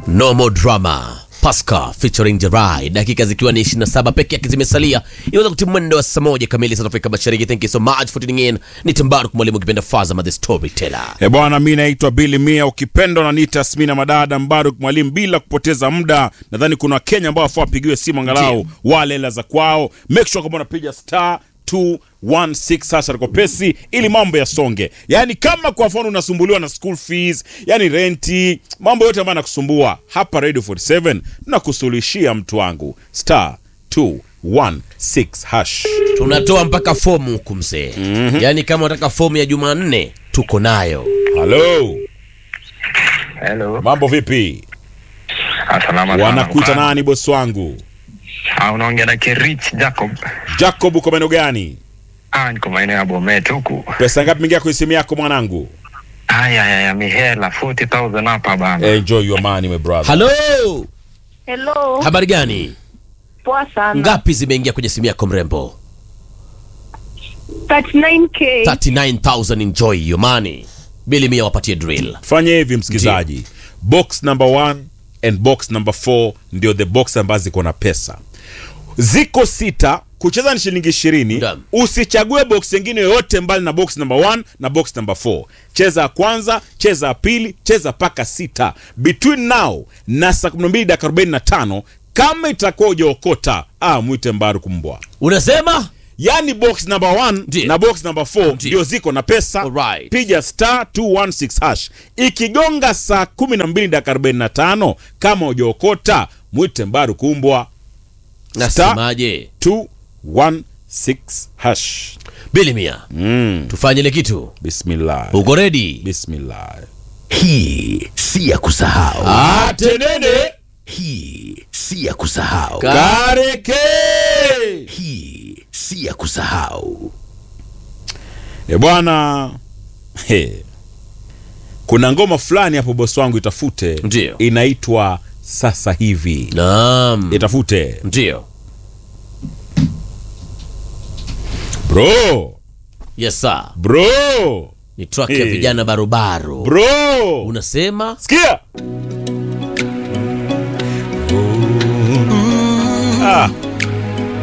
No More Drama, Pascal featuring Jerai. Dakika zikiwa ni 27 peke yake zimesalia. Inaweza kutimia mwendo wa saa 1 kamili saa Afrika Mashariki. Thank you so much for tuning in. Ni Timbaru mwalimu kipenda Fazama the Storyteller. Bwana, mimi naitwa Billy Mia, ukipenda na nita Smina Madada Mbaruk mwalimu. Bila kupoteza muda, nadhani kuna Kenya ambao wafaa pigiwe simu angalau wale hela za kwao. Make sure kama unapiga star 216 sasa kwa pesi ili mambo yasonge. Yani kama kwa mfano unasumbuliwa na school fees, yani renti, mambo yote ambayo yanakusumbua, hapa Radio 47 na kusuluhishia mtu wangu. Star 216 hash. Tunatoa mpaka fomu huku mzee. Yani kama unataka fomu ya Jumanne tuko nayo. Hello. Mambo vipi? Salama. Wanakuita nani boss wangu? Unaongea na Kerich Jacob. Jacob, uko maeneo gani? Niko maeneo ya Bomet huku. Pesa ngapi mingia kwa simu yako mwanangu? Aya, mihela 40,000 hapa bana. Enjoy your money my brother. Hello. Habari gani? Poa sana. Ngapi zimeingia kwenye simu yako mrembo? 39k. 39,000. Enjoy your money. Billy Mia wapatie drill. Fanya hivi msikizaji. Box number 1 and box number 4 ndio the box ambazo ziko na pesa. Ziko 6, kucheza ni shilingi 20. Damn. Usichague box nyingine yoyote mbali na box number 1 na box number 4. Cheza kwanza, cheza pili, cheza paka 6. Between now na saa 12:45 kama itakuwa hujaokota, muite Mbaruk mbwa. Unasema? Yani box number 1 na box number 4 ndio ziko na pesa. Alright. Piga star 216 hash. Ikigonga saa 12:45 kama hujaokota, muite Mbaruk mbwa. Nasemaje? 216 hash. Billy Mia. Tufanye ile kitu. Bismillah. Uko ready? Bismillah. Hii si ya kusahau. Atenene. Hii si ya kusahau. Kareke. Hii si ya kusahau. Bwana. Kuna ngoma fulani hapo boss wangu, itafute. Ndio. Inaitwa Sasa Hivi. Naam. Itafute. Ndio. Bro. Yes sir. Bro. Ni track ya vijana barubaru. Bro. Unasema? Sikia.